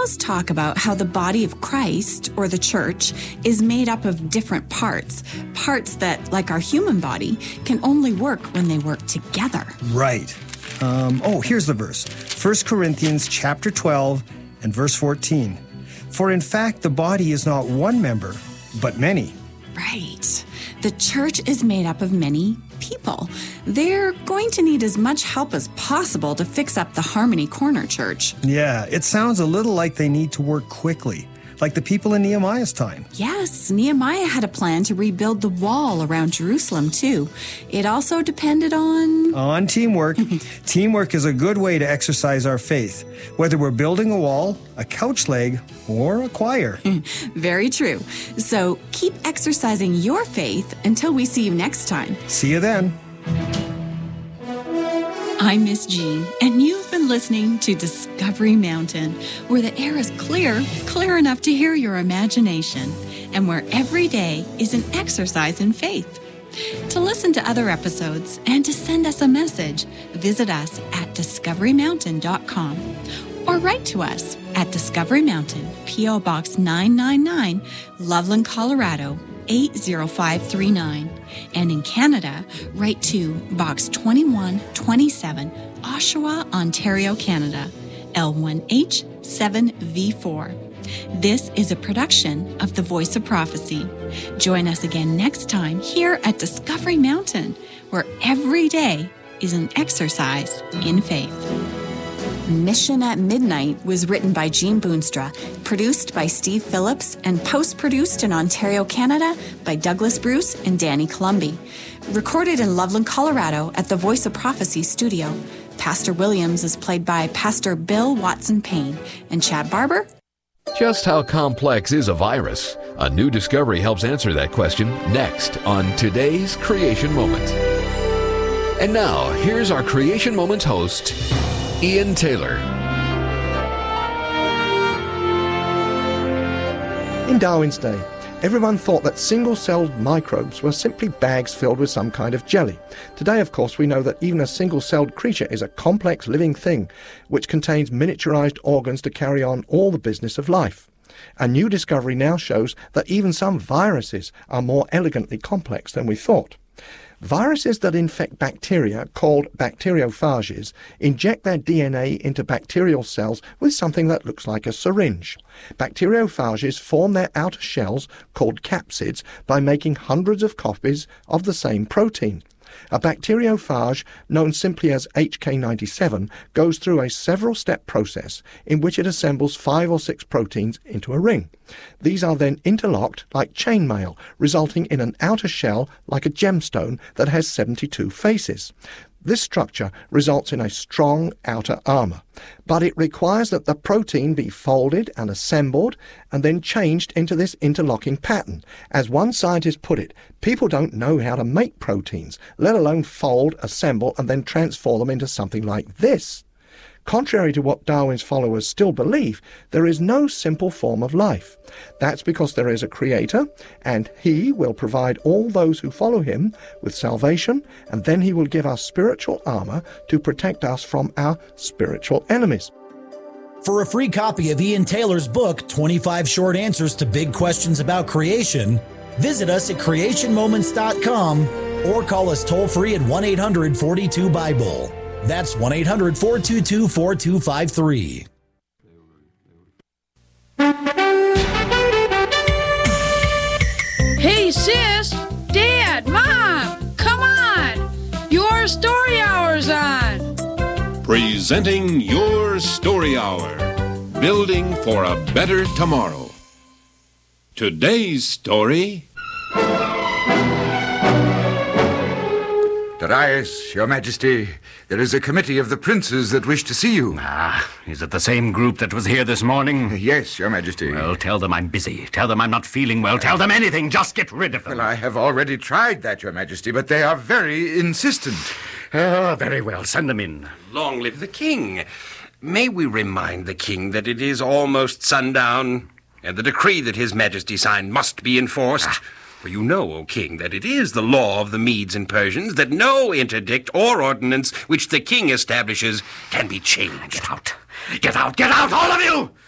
does talk about how the body of Christ, or the church, is made up of different parts. Parts that, like our human body, can only work when they work together. Right. Here's the verse. 1 Corinthians chapter 12 and verse 14. For in fact, the body is not one member, but many. Right. The church is made up of many people. They're going to need as much help as possible to fix up the Harmony Corner Church. Yeah, it sounds a little like they need to work quickly, like the people in Nehemiah's time. Yes, Nehemiah had a plan to rebuild the wall around Jerusalem, too. It also depended on teamwork. Teamwork is a good way to exercise our faith, whether we're building a wall, a couch leg, or a choir. Very true. So keep exercising your faith until we see you next time. See you then. I'm Miss Jean, and you've been listening to Discovery Mountain, where the air is clear enough to hear your imagination, and where every day is an exercise in faith. To listen to other episodes and to send us a message, visit us at discoverymountain.com or write to us at Discovery Mountain, P.O. Box 999, Loveland, Colorado, 80539. And in Canada, write to Box 2127, Oshawa, Ontario, Canada, L1H7V4. This is a production of The Voice of Prophecy. Join us again next time here at Discovery Mountain, where every day is an exercise in faith. Mission at Midnight was written by Jean Boonstra, produced by Steve Phillips, and post-produced in Ontario, Canada by Douglas Bruce and Danny Columbi. Recorded in Loveland, Colorado at the Voice of Prophecy studio. Pastor Williams is played by Pastor Bill Watson Payne, and Chad Barber. Just how complex is a virus? A new discovery helps answer that question next on today's Creation Moment. And now, here's our Creation Moments host, Ian Taylor. In Darwin's day, everyone thought that single-celled microbes were simply bags filled with some kind of jelly. Today, of course, we know that even a single-celled creature is a complex living thing which contains miniaturized organs to carry on all the business of life. A new discovery now shows that even some viruses are more elegantly complex than we thought. Viruses that infect bacteria, called bacteriophages, inject their DNA into bacterial cells with something that looks like a syringe. Bacteriophages form their outer shells, called capsids, by making hundreds of copies of the same protein. A bacteriophage, known simply as HK97, goes through a several-step process in which it assembles 5 or 6 proteins into a ring. These are then interlocked like chainmail, resulting in an outer shell like a gemstone that has 72 faces. This structure results in a strong outer armor, but it requires that the protein be folded and assembled and then changed into this interlocking pattern. As one scientist put it, people don't know how to make proteins, let alone fold, assemble, and then transform them into something like this. Contrary to what Darwin's followers still believe, there is no simple form of life. That's because there is a creator, and he will provide all those who follow him with salvation, and then he will give us spiritual armor to protect us from our spiritual enemies. For a free copy of Ian Taylor's book, 25 Short Answers to Big Questions About Creation, visit us at creationmoments.com or call us toll-free at 1-800-42-BIBLE. That's 1-800-422-4253. Hey, sis, Dad, Mom, come on. Your story hour's on. Presenting Your Story Hour. Building for a better tomorrow. Today's story... Darius, Your Majesty, there is a committee of the princes that wish to see you. Is it the same group that was here this morning? Yes, Your Majesty. Well, tell them I'm busy. Tell them I'm not feeling well. Tell them anything. Just get rid of them. Well, I have already tried that, Your Majesty, but they are very insistent. Very well. Send them in. Long live the king. May we remind the king that it is almost sundown, and the decree that his majesty signed must be enforced. For you know, O king, that it is the law of the Medes and Persians that no interdict or ordinance which the king establishes can be changed. Get out. Get out. Get out, all of you!